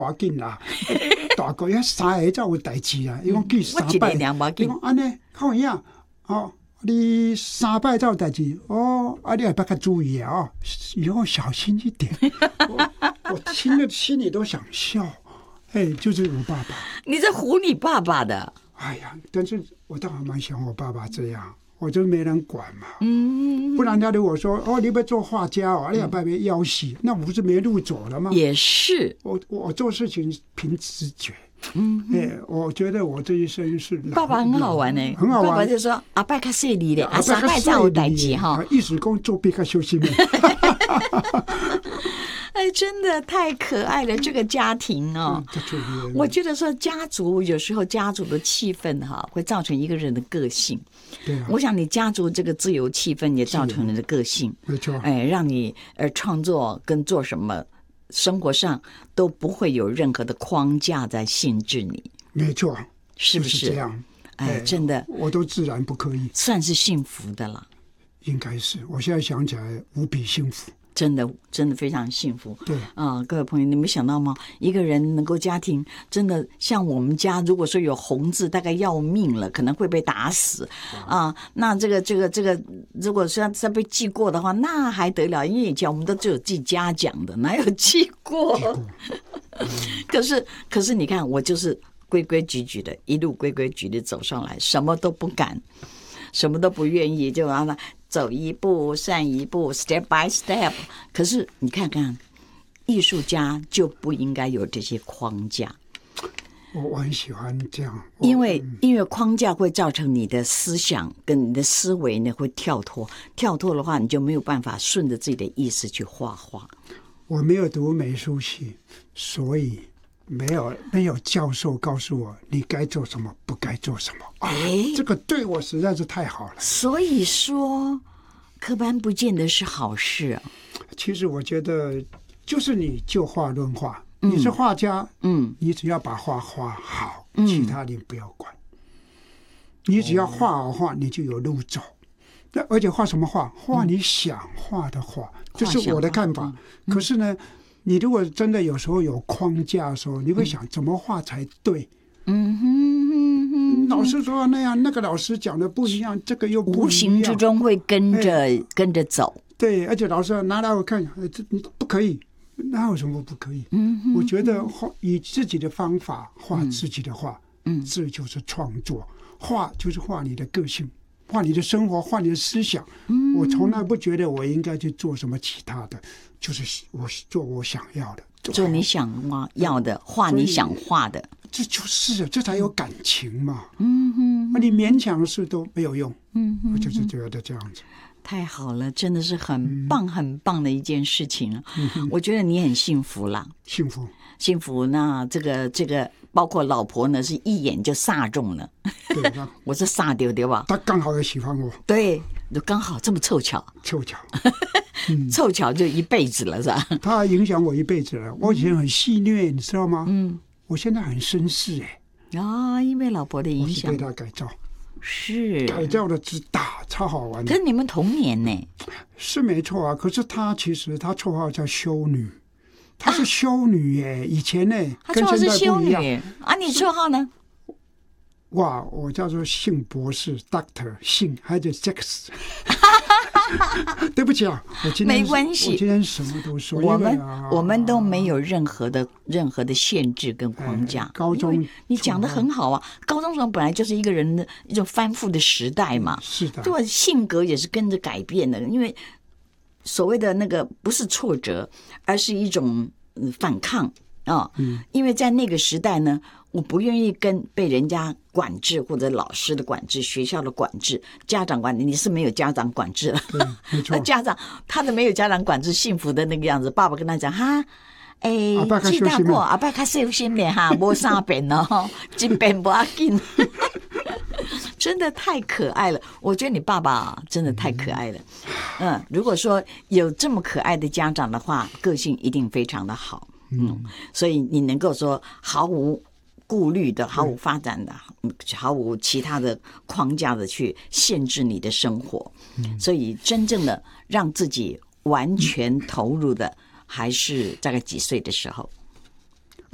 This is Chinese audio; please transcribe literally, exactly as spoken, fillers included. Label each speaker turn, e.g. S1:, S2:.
S1: 要紧啦，大概遐三个才有代志啦。伊讲记三
S2: 我
S1: 摆，
S2: 一个尔无要紧
S1: 伊讲安尼靠样哦。你三摆才有代志哦，啊，你也不要注意啊，哦，以后小心一点。我, 我听了心里都想笑，哎，就是我爸爸。
S2: 你在唬你爸爸的？
S1: 哎呀，但是我倒还蛮喜欢我爸爸这样，我就没人管嘛。
S2: 嗯，
S1: 不然他如果说哦，你要做画家哦，你也不被要挟，那我不是没路走了吗？
S2: 也是，
S1: 我我做事情凭直觉。
S2: 嗯，
S1: 哎，我觉得我这一生是
S2: 爸爸很好玩呢，
S1: 很好玩。
S2: 爸爸就说阿伯较细腻咧，阿三伯才有代志哈，
S1: 意思讲做比较小心。
S2: 哎，真的太可爱了，这个家庭哦。
S1: 嗯，
S2: 我觉得说家族有时候家族的气氛哈，会造成一个人的个性。
S1: 对啊，
S2: 我想你家族这个自由气氛也造成你的个性，
S1: 没错。
S2: 哎，让你呃创作跟做什么。生活上都不会有任何的框架在限制你，
S1: 没错，
S2: 是不是、
S1: 就是这样？
S2: 哎，真的，
S1: 我都自然不刻意，
S2: 算是幸福的了。
S1: 应该是，我现在想起来无比幸福。
S2: 真的，真的非常幸福。
S1: 对
S2: 啊、呃，各位朋友，你们想到吗？一个人能够家庭，真的像我们家，如果说有红字，大概要命了，可能会被打死啊、呃。那这个、这个、这个，如果说再被记过的话，那还得了？因为以前我们都只有记嘉奖的，哪有记过？
S1: 记过
S2: 嗯、可是，可是你看，我就是规规矩矩的，一路规规矩矩走上来，什么都不敢，什么都不愿意，就让他。走一步算一步 ，step by step。可是你看看，艺术家就不应该有这些框架。
S1: 我我很喜欢这样，
S2: 因为因为框架会造成你的思想跟你的思维呢会跳脱，跳脱的话你就没有办法顺着自己的意思去画画。
S1: 我没有读美术系，所以没有没有教授告诉我你该做什么，不该做什么。啊，这个对我实在是太好了。
S2: 所以说，科班不见得是好事啊。
S1: 其实我觉得，就是你就画论画，嗯、你是画家，嗯，你只要把画画好，嗯、其他你不要管。你只要画好画，你就有路走。那而且画什么画？画你想画的画，这、嗯、是我的看法。嗯、可是呢，你如果真的有时候有框架的时候，你会想怎么画才对？嗯哼，老师说那样，那个老师讲的不一样，这个又不一样，
S2: 无形之中会跟着、哎、跟着走。
S1: 对，而且老师拿来我看，这你不可以，哪有什么不可以？嗯哼，我觉得画以自己的方法画自己的画，嗯，这就是创作。画就是画你的个性，画你的生活，画你的思想。嗯，我从来不觉得我应该去做什么其他的，就是我做我想要的，
S2: 做你想要的，画你想画的。
S1: 这就是这才有感情嘛。嗯哼，那你勉强是都没有用。嗯哼，我就是觉得这样子。
S2: 太好了，真的是很棒、嗯、很棒的一件事情了。嗯、我觉得你很幸福啦，
S1: 幸福
S2: 幸福。那这个这个，包括老婆呢，是一眼就煞中了。
S1: 对，
S2: 我是煞丢对吧？
S1: 他刚好也喜欢我。
S2: 对，就刚好这么凑巧，
S1: 凑巧，
S2: 嗯、凑巧就一辈子了，是吧？
S1: 他影响我一辈子了。我以前很戏谑，你知道吗？嗯。我现在很绅士哎、
S2: 欸，啊、哦，因为老婆的影响，
S1: 我是被他改造，
S2: 是
S1: 改造的之大，超好玩的。
S2: 可是你们同年呢？
S1: 是没错啊，可是他其实他绰号叫修女，她是修女耶、欸啊。以前呢、欸，
S2: 她绰号是修女啊，你绰号呢？
S1: 哇，我叫做姓博士 ，Doctor 姓还是 Jax。对不起啊，我今天
S2: 没关系，
S1: 我今天什么都说。
S2: 我们、
S1: 啊、
S2: 我们都没有任何的任何的限制跟框架。
S1: 哎、高中
S2: 你讲得很好啊，高中时候本来就是一个人的一种翻覆的时代嘛。
S1: 是的，
S2: 对，性格也是跟着改变的，因为所谓的那个不是挫折，而是一种反抗啊、哦嗯。因为在那个时代呢。我不愿意跟被人家管制，或者老师的管制、学校的管制、家长管制。你是没有家长管制了，
S1: 没错。
S2: 家长他的没有家长管制，幸福的那个样子。爸爸跟他讲哈，哎，记大过，阿爸较小心点哈，无三遍哦，一遍不要紧。真的太可爱了，我觉得你爸爸真的太可爱了。嗯，如果说有这么可爱的家长的话，个性一定非常的好。嗯，所以你能够说毫无顾虑的、毫无发展的、毫无其他的框架的去限制你的生活，所以真正的让自己完全投入的，还是大概几岁的时候？